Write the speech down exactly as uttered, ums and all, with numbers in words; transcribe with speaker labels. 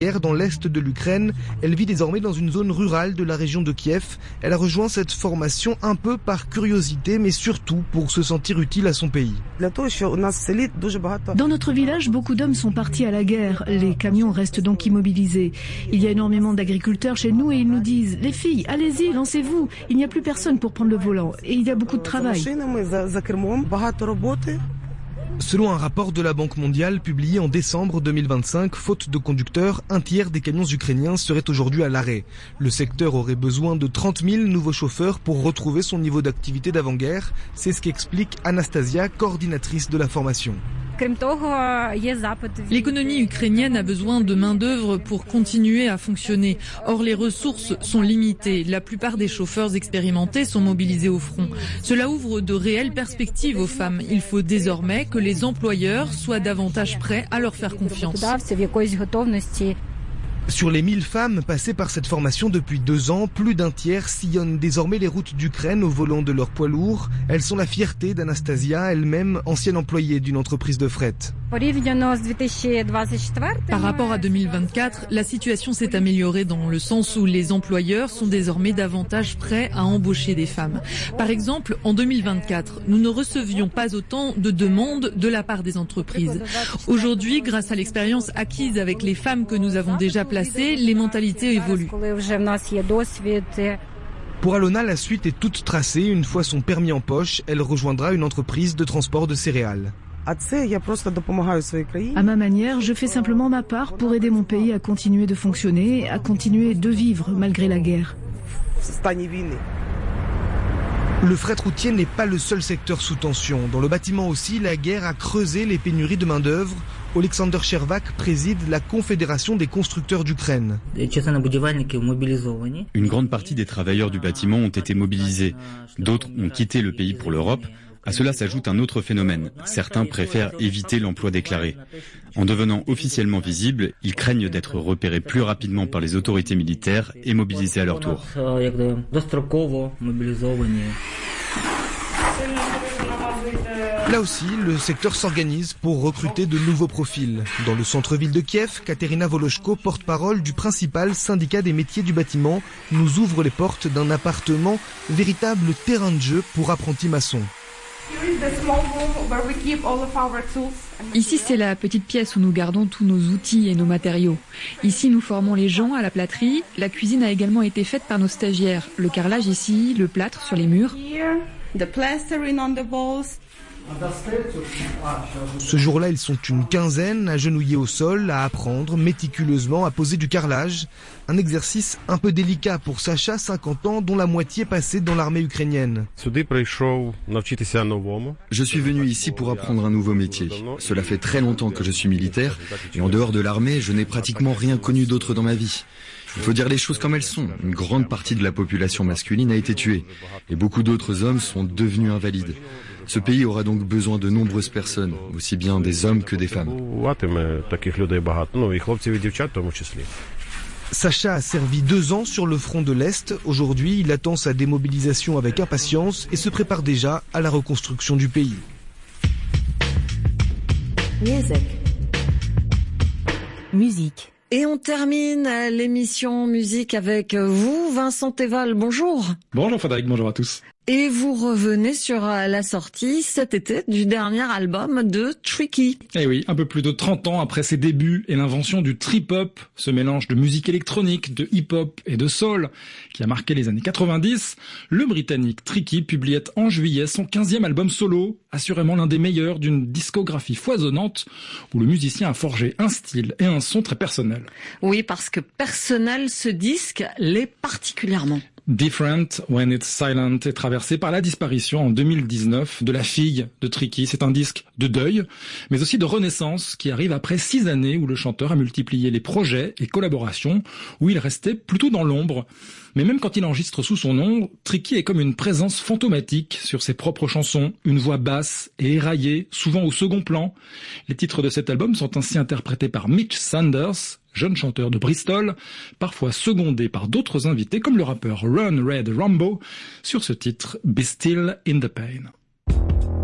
Speaker 1: guerre dans l'est de l'Ukraine. Elle vit désormais dans une zone rurale de la région de Kiev. Elle a rejoint cette formation un peu par curiosité, mais surtout pour se sentir utile à son pays.
Speaker 2: Dans notre village, beaucoup d'hommes sont partis à la guerre. Les camions restent donc immobilisés. Il y a énormément d'agriculteurs chez nous et ils nous disent « Les filles, allez-y, lancez-vous. Il n'y a plus personne pour prendre le volant. Et il y a beaucoup de travail. »
Speaker 1: Selon un rapport de la Banque mondiale publié en décembre deux mille vingt-cinq, faute de conducteurs, un tiers des camions ukrainiens seraient aujourd'hui à l'arrêt. Le secteur aurait besoin de trente mille nouveaux chauffeurs pour retrouver son niveau d'activité d'avant-guerre. C'est ce qu'explique Anastasia, coordinatrice de la formation.
Speaker 3: L'économie ukrainienne a besoin de main-d'œuvre pour continuer à fonctionner. Or, les ressources sont limitées. La plupart des chauffeurs expérimentés sont mobilisés au front. Cela ouvre de réelles perspectives aux femmes. Il faut désormais que les employeurs soient davantage prêts à leur faire confiance.
Speaker 1: Sur les mille femmes passées par cette formation depuis deux ans, plus d'un tiers sillonnent désormais les routes d'Ukraine au volant de leurs poids lourds. Elles sont la fierté d'Anastasia, elle-même ancienne employée d'une entreprise de fret.
Speaker 3: Par rapport à deux mille vingt-quatre, la situation s'est améliorée dans le sens où les employeurs sont désormais davantage prêts à embaucher des femmes. Par exemple, en deux mille vingt-quatre, nous ne recevions pas autant de demandes de la part des entreprises. Aujourd'hui, grâce à l'expérience acquise avec les femmes que nous avons déjà placées, les mentalités évoluent.
Speaker 1: Pour Alona, la suite est toute tracée. Une fois son permis en poche, elle rejoindra une entreprise de transport de céréales.
Speaker 2: À ma manière, je fais simplement ma part pour aider mon pays à continuer de fonctionner, à continuer de vivre malgré la guerre.
Speaker 1: Le fret routier n'est pas le seul secteur sous tension. Dans le bâtiment aussi, la guerre a creusé les pénuries de main-d'œuvre. Alexander Chervak préside la Confédération des constructeurs d'Ukraine.
Speaker 4: Une grande partie des travailleurs du bâtiment ont été mobilisés. D'autres ont quitté le pays pour l'Europe. À cela s'ajoute un autre phénomène. Certains préfèrent éviter l'emploi déclaré. En devenant officiellement visibles, ils craignent d'être repérés plus rapidement par les autorités militaires et mobilisés à leur tour.
Speaker 1: Là aussi, le secteur s'organise pour recruter de nouveaux profils. Dans le centre-ville de Kiev, Katerina Voloshko, porte-parole du principal syndicat des métiers du bâtiment, nous ouvre les portes d'un appartement, véritable terrain de jeu pour apprentis maçons.
Speaker 5: Ici, c'est la petite pièce où nous gardons tous nos outils et nos matériaux. Ici, nous formons les gens à la plâtrerie. La cuisine a également été faite par nos stagiaires. Le carrelage ici, le plâtre sur les murs.
Speaker 1: Ce jour-là, ils sont une quinzaine, agenouillés au sol, à apprendre méticuleusement à poser du carrelage. Un exercice un peu délicat pour Sacha, cinquante ans, dont la moitié passée dans l'armée ukrainienne.
Speaker 6: Je suis venu ici pour apprendre un nouveau métier. Cela fait très longtemps que je suis militaire, et en dehors de l'armée, je n'ai pratiquement rien connu d'autre dans ma vie. Il faut dire les choses comme elles sont. Une grande partie de la population masculine a été tuée, et beaucoup d'autres hommes sont devenus invalides. Ce pays aura donc besoin de nombreuses personnes, aussi bien des hommes que des femmes.
Speaker 1: Sacha a servi deux ans sur le front de l'Est. Aujourd'hui, il attend sa démobilisation avec impatience et se prépare déjà à la reconstruction du pays.
Speaker 7: Musique. Et on termine l'émission musique avec vous, Vincent Teval. Bonjour.
Speaker 8: Bonjour Frédéric, bonjour à tous.
Speaker 7: Et vous revenez sur la sortie cet été du dernier album de Tricky.
Speaker 8: Eh oui, un peu plus de trente ans après ses débuts et l'invention du trip-hop, ce mélange de musique électronique, de hip-hop et de soul qui a marqué les années quatre-vingt-dix, le Britannique Tricky publiait en juillet son quinzième album solo, assurément l'un des meilleurs d'une discographie foisonnante où le musicien a forgé un style et un son très personnel.
Speaker 7: Oui, parce que personnel, ce disque l'est particulièrement.
Speaker 8: Different When It's Silent est traversé par la disparition en deux mille dix-neuf de la fille de Tricky. C'est un disque de deuil, mais aussi de renaissance qui arrive après six années où le chanteur a multiplié les projets et collaborations, où il restait plutôt dans l'ombre. Mais même quand il enregistre sous son nom, Tricky est comme une présence fantomatique sur ses propres chansons, une voix basse et éraillée, souvent au second plan. Les titres de cet album sont ainsi interprétés par Mitch Sanders, jeune chanteur de Bristol, parfois secondé par d'autres invités comme le rappeur Run Red Rambo, sur ce titre Be Still in the Pain.